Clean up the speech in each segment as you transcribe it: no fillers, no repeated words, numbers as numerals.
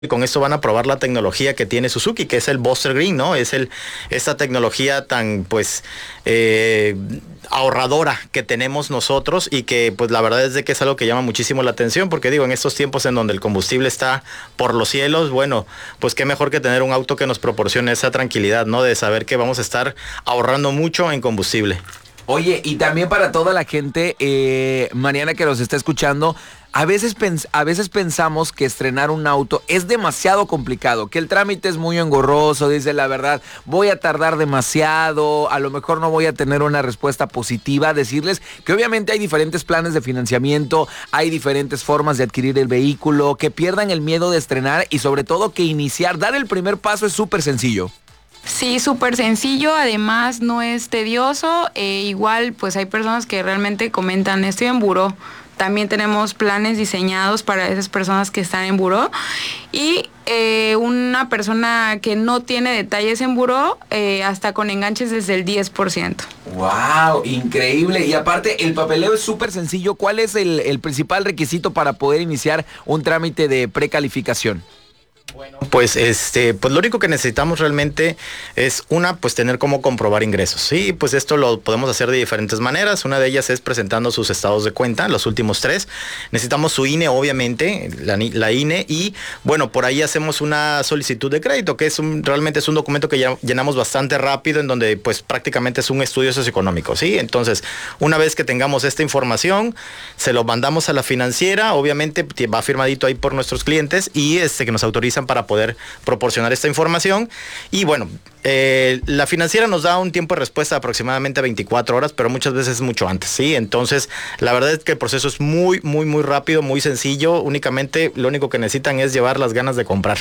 y con esto van a probar la tecnología que tiene Suzuki, que es el Buster Green, ¿no? Esta tecnología tan, pues, ahorradora que tenemos nosotros y que, pues, la verdad es de que es algo que llama muchísimo la atención, porque digo, en estos tiempos en donde el combustible está por los cielos, bueno, pues qué mejor que tener un auto que nos proporcione esa tranquilidad, ¿no? De saber que vamos a estar ahorrando mucho en combustible. Oye, y también para toda la gente, Mariana, que nos está escuchando, a veces pensamos que estrenar un auto es demasiado complicado, que el trámite es muy engorroso, dice la verdad, voy a tardar demasiado, a lo mejor no voy a tener una respuesta positiva. Decirles que obviamente hay diferentes planes de financiamiento, hay diferentes formas de adquirir el vehículo, que pierdan el miedo de estrenar y sobre todo que iniciar, dar el primer paso es súper sencillo. Sí, súper sencillo, además no es tedioso, igual pues hay personas que realmente comentan, estoy en buró, también tenemos planes diseñados para esas personas que están en buró y una persona que no tiene detalles en buró, hasta con enganches desde el 10%. ¡Wow! Increíble. Y aparte, el papeleo es súper sencillo. ¿Cuál es el principal requisito para poder iniciar un trámite de precalificación? Bueno, pues pues lo único que necesitamos realmente es pues tener cómo comprobar ingresos. Sí, pues esto lo podemos hacer de diferentes maneras. Una de ellas es presentando sus estados de cuenta, los últimos 3. Necesitamos su INE, obviamente, la INE, y bueno, por ahí hacemos una solicitud de crédito, que realmente es un documento que ya llenamos bastante rápido, en donde pues prácticamente es un estudio socioeconómico, ¿sí? Entonces, una vez que tengamos esta información, se lo mandamos a la financiera, obviamente va firmadito ahí por nuestros clientes y que nos autorizan para poder proporcionar esta información. Y bueno, la financiera nos da un tiempo de respuesta de aproximadamente 24 horas, pero muchas veces es mucho antes, ¿sí? Entonces, la verdad es que el proceso es muy, muy, muy rápido, muy sencillo. Únicamente lo único que necesitan es llevar las ganas de comprar.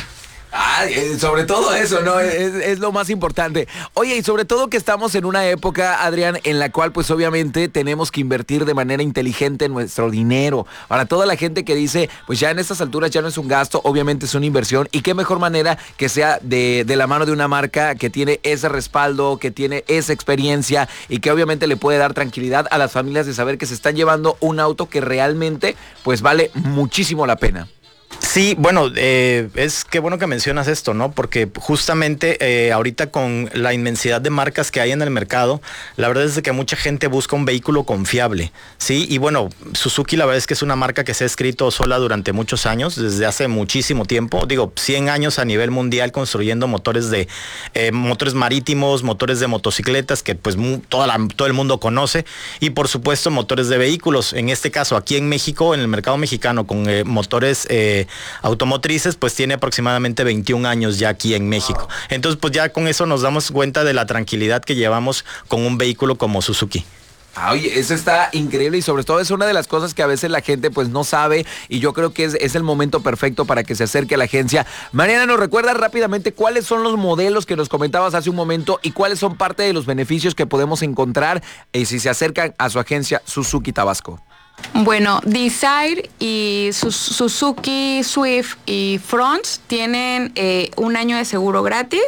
Sobre todo eso, ¿no? Es lo más importante. Oye, y sobre todo que estamos en una época, Adrián, en la cual pues obviamente tenemos que invertir de manera inteligente nuestro dinero. Para toda la gente que dice, pues ya en estas alturas ya no es un gasto, obviamente es una inversión. Y qué mejor manera que sea de la mano de una marca que tiene ese respaldo, que tiene esa experiencia y que obviamente le puede dar tranquilidad a las familias de saber que se están llevando un auto que realmente pues vale muchísimo la pena. Sí, bueno, es qué bueno que mencionas esto, ¿no? Porque justamente ahorita con la inmensidad de marcas que hay en el mercado, la verdad es que mucha gente busca un vehículo confiable, ¿sí? Y bueno, Suzuki la verdad es que es una marca que se ha escrito sola durante muchos años, desde hace muchísimo tiempo, 100 años a nivel mundial construyendo motores motores marítimos, motores de motocicletas que pues todo el mundo conoce, y por supuesto motores de vehículos. En este caso, aquí en México, en el mercado mexicano, con motores automotrices, pues tiene aproximadamente 21 años ya aquí en México. Entonces, pues ya con eso nos damos cuenta de la tranquilidad que llevamos con un vehículo como Suzuki. Oye, eso está increíble y sobre todo es una de las cosas que a veces la gente pues no sabe y yo creo que es el momento perfecto para que se acerque a la agencia. Mariana, ¿nos recuerda rápidamente cuáles son los modelos que nos comentabas hace un momento y cuáles son parte de los beneficios que podemos encontrar si se acercan a su agencia Suzuki Tabasco? Bueno, Desire y Suzuki Swift y Fronts tienen un año de seguro gratis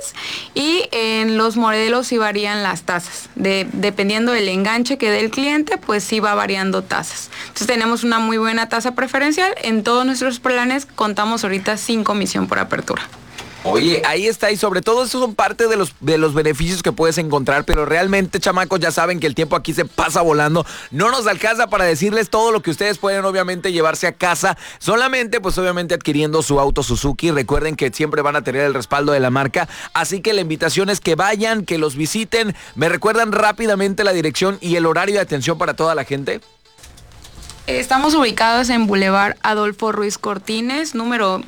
y en los modelos sí varían las tasas. Dependiendo del enganche que dé el cliente, pues sí va variando tasas. Entonces tenemos una muy buena tasa preferencial. En todos nuestros planes contamos ahorita sin comisión por apertura. Oye, ahí está, y sobre todo esos son parte de los beneficios que puedes encontrar, pero realmente, chamacos, ya saben que el tiempo aquí se pasa volando. No nos alcanza para decirles todo lo que ustedes pueden obviamente llevarse a casa, solamente pues obviamente adquiriendo su auto Suzuki. Recuerden que siempre van a tener el respaldo de la marca, así que la invitación es que vayan, que los visiten. ¿Me recuerdan rápidamente la dirección y el horario de atención para toda la gente? Estamos ubicados en Boulevard Adolfo Ruiz Cortines, número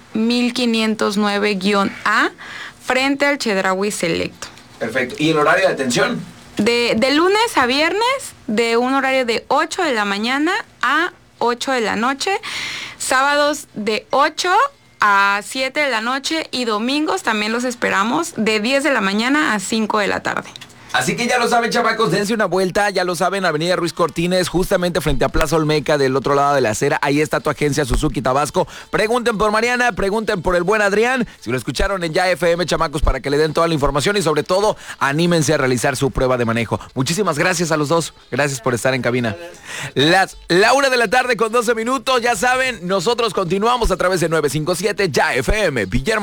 1509-A, frente al Chedraui Selecto. Perfecto. ¿Y el horario de atención? De lunes a viernes, de un horario de 8 de la mañana a 8 de la noche, sábados de 8 a 7 de la noche y domingos también los esperamos de 10 de la mañana a 5 de la tarde. Así que ya lo saben, chamacos, dense una vuelta, ya lo saben, Avenida Ruiz Cortines, justamente frente a Plaza Olmeca, del otro lado de la acera, ahí está tu agencia Suzuki Tabasco. Pregunten por Mariana, pregunten por el buen Adrián, si lo escucharon en Ya FM, chamacos, para que le den toda la información y sobre todo, anímense a realizar su prueba de manejo. Muchísimas gracias a los dos, gracias por estar en cabina. La 1:00 con 12 minutos, ya saben, nosotros continuamos a través de 957 Ya FM. Guillermo